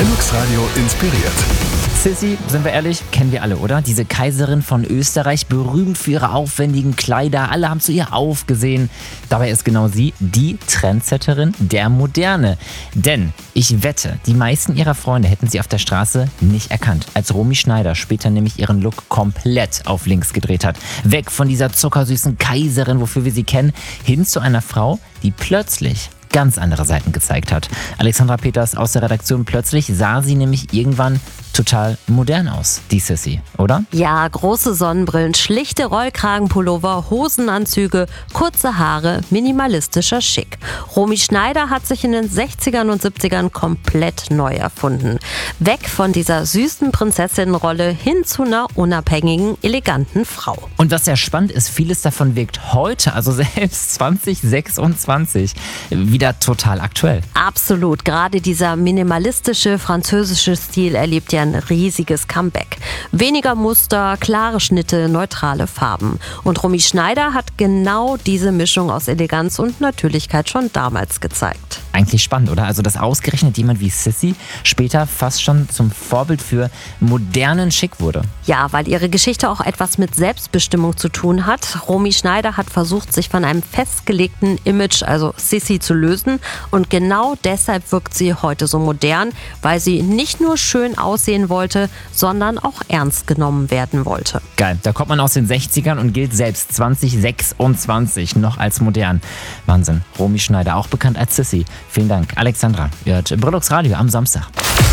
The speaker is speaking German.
Brillux Radio inspiriert. Sissi, sind wir ehrlich, kennen wir alle, oder? Diese Kaiserin von Österreich, berühmt für ihre aufwendigen Kleider. Alle haben zu ihr aufgesehen. Dabei ist genau sie die Trendsetterin der Moderne. Denn ich wette, die meisten ihrer Freunde hätten sie auf der Straße nicht erkannt, als Romy Schneider später nämlich ihren Look komplett auf links gedreht hat. Weg von dieser zuckersüßen Kaiserin, wofür wir sie kennen, hin zu einer Frau, die plötzlich ganz andere Seiten gezeigt hat. Alexandra Peters aus der Redaktion. Plötzlich sah sie nämlich irgendwann total modern aus, die Sissi, oder? Ja, große Sonnenbrillen, schlichte Rollkragenpullover, Hosenanzüge, kurze Haare, minimalistischer Schick. Romy Schneider hat sich in den 60ern und 70ern komplett neu erfunden. Weg von dieser süßen Prinzessinnenrolle hin zu einer unabhängigen, eleganten Frau. Und was sehr spannend ist, vieles davon wirkt heute, also selbst 2026, wieder total aktuell. Absolut, gerade dieser minimalistische französische Stil erlebt ja ein riesiges Comeback. Weniger Muster, klare Schnitte, neutrale Farben. Und Romy Schneider hat genau diese Mischung aus Eleganz und Natürlichkeit schon damals gezeigt. Eigentlich spannend, oder? Also, dass ausgerechnet jemand wie Sissi später fast schon zum Vorbild für modernen Schick wurde. Ja, weil ihre Geschichte auch etwas mit Selbstbestimmung zu tun hat. Romy Schneider hat versucht, sich von einem festgelegten Image, also Sissi, zu lösen. Und genau deshalb wirkt sie heute so modern, weil sie nicht nur schön aussehen wollte, sondern auch ernst genommen werden wollte. Geil, da kommt man aus den 60ern und gilt selbst 2026 noch als modern. Wahnsinn. Romy Schneider, auch bekannt als Sissi. Vielen Dank, Alexandra. Ihr hört Brillux Radio am Samstag.